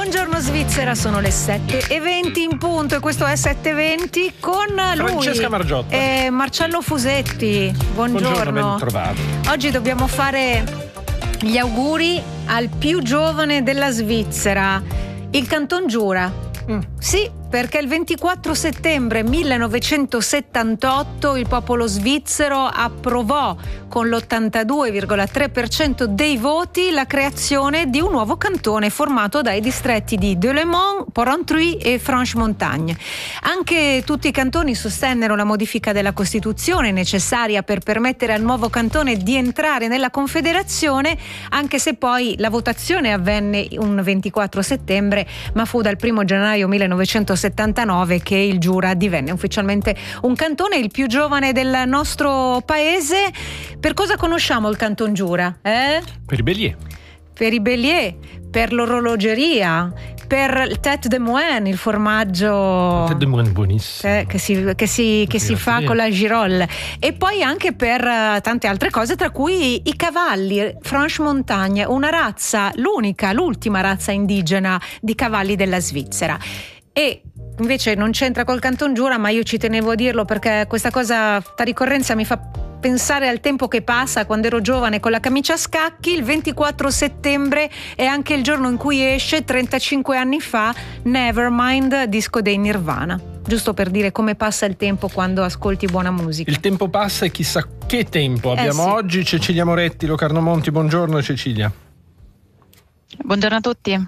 Buongiorno Svizzera, sono le 7:20 in punto e questo è 7:20 con lui, Francesca Margiotta e Marcello Fusetti. Buongiorno, ben trovato. Oggi dobbiamo fare gli auguri al più giovane della Svizzera, il Canton Giura. Sì, perché il 24 settembre 1978 il popolo svizzero approvò con l'82,3% dei voti la creazione di un nuovo cantone formato dai distretti di Delémont, Porrentruy e Franche-Montagne. Anche tutti i cantoni sostennero la modifica della Costituzione necessaria per permettere al nuovo cantone di entrare nella Confederazione, anche se poi la votazione avvenne un 24 settembre, ma fu dal 1 gennaio 1979 che il Giura divenne ufficialmente un cantone, il più giovane del nostro paese. Per cosa conosciamo il Canton Giura? Per i Bélier. Per i Bélier, per l'orologeria, per il tête de moine, il formaggio Tête de moine buonissimo. che si fa con la girole, e poi anche per tante altre cose, tra cui i cavalli Franche-Montagne, una razza, l'ultima razza indigena di cavalli della Svizzera. E invece non c'entra col Canton Giura, ma io ci tenevo a dirlo perché questa ricorrenza mi fa pensare al tempo che passa. Quando ero giovane con la camicia a scacchi, il 24 settembre è anche il giorno in cui esce 35 anni fa Nevermind, disco dei Nirvana. Giusto per dire come passa il tempo quando ascolti buona musica. Il tempo passa e chissà che tempo abbiamo oggi. Cecilia Moretti, Locarno Monti, buongiorno Cecilia. Buongiorno a tutti.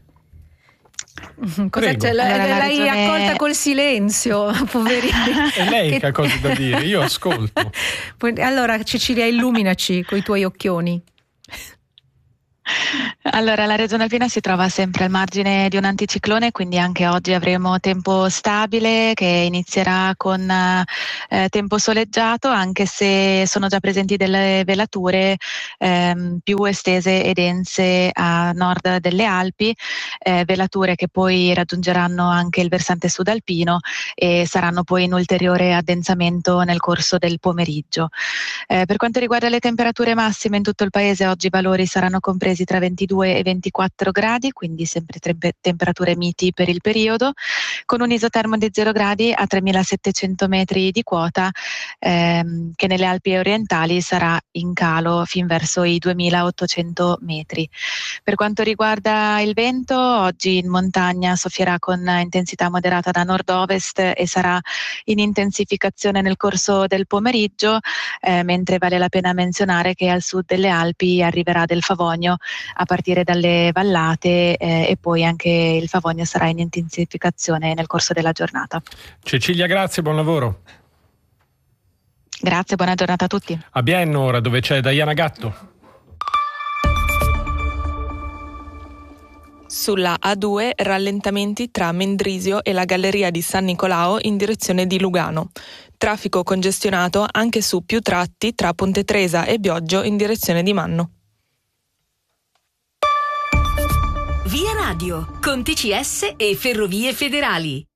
Cosa c'è? L'hai accolta col silenzio, poverina. È lei che ha cose da dire, io ascolto. Allora Cecilia, illuminaci coi tuoi occhioni. Allora, la Regione Alpina si trova sempre al margine di un anticiclone, quindi anche oggi avremo tempo stabile che inizierà con tempo soleggiato, anche se sono già presenti delle velature più estese e dense a nord delle Alpi, velature che poi raggiungeranno anche il versante sudalpino e saranno poi in ulteriore addensamento nel corso del pomeriggio. Per quanto riguarda le temperature massime in tutto il paese, oggi i valori saranno compresi tra 22 e 24 gradi, quindi sempre temperature miti per il periodo, con un isotermo di 0 gradi a 3.700 metri di quota, che nelle Alpi orientali sarà in calo fin verso i 2.800 metri. Per quanto riguarda il vento, oggi in montagna soffierà con intensità moderata da nord-ovest e sarà in intensificazione nel corso del pomeriggio, mentre vale la pena menzionare che al sud delle Alpi arriverà del Favogno a partire dalle vallate, e poi anche il Favogno sarà in intensificazione nel corso della giornata. Cecilia, grazie, buon lavoro. Grazie, buona giornata a tutti. A Bienne ora, dove c'è Diana Gatto. Sulla A2 rallentamenti tra Mendrisio e la galleria di San Nicolao in direzione di Lugano. Traffico congestionato anche su più tratti tra Ponte Tresa e Bioggio in direzione di Manno. Via Radio, con TCS e Ferrovie Federali.